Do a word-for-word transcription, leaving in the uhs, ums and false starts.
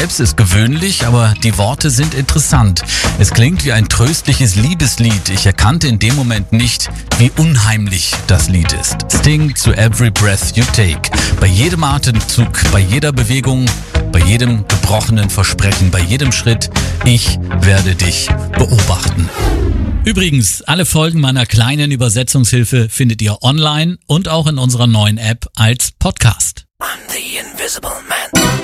selbst ist gewöhnlich, aber die Worte sind interessant. Es klingt wie ein tröstliches Liebeslied. Ich erkannte in dem Moment nicht, wie unheimlich das Lied ist. Sting zu Every Breath You Take. Bei jedem Atemzug, bei jeder Bewegung, bei jedem gebrochenen Versprechen, bei jedem Schritt, ich werde dich beobachten. Übrigens, alle Folgen meiner kleinen Übersetzungshilfe findet ihr online und auch in unserer neuen App als Podcast. I'm the Invisible Man.